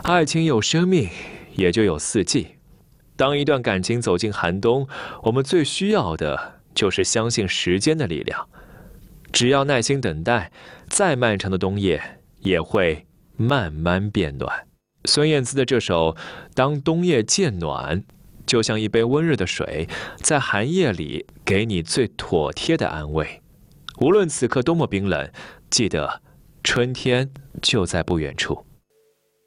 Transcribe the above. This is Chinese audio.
爱情有生命，也就有四季。当一段感情走进寒冬，我们最需要的就是相信时间的力量。只要耐心等待，再漫长的冬夜也会慢慢变暖。孙燕姿的这首《当冬夜渐暖》，就像一杯温热的水，在寒夜里给你最妥帖的安慰。无论此刻多么冰冷，记得春天就在不远处。